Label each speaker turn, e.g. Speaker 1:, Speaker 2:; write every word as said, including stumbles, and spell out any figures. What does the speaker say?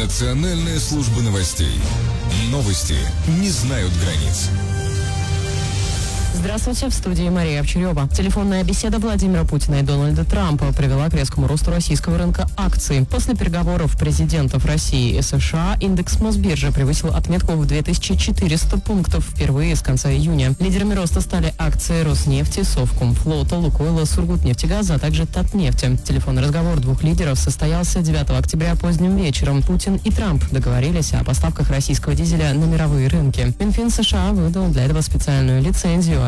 Speaker 1: Национальная служба новостей. Новости не знают границ.
Speaker 2: Здравствуйте, в студии Мария Овчарева. Телефонная беседа Владимира Путина и Дональда Трампа привела к резкому росту российского рынка акций. После переговоров президентов России и США индекс Мосбиржи превысил отметку в две тысячи четыреста пунктов впервые с конца июня. Лидерами роста стали акции Роснефти, Совкомфлота, Лукойла, Сургутнефтегаза, а также Татнефти. Телефонный разговор двух лидеров состоялся девятого октября поздним вечером. Путин и Трамп договорились о поставках российского дизеля на мировые рынки. Минфин США выдал для этого специальную лицензию.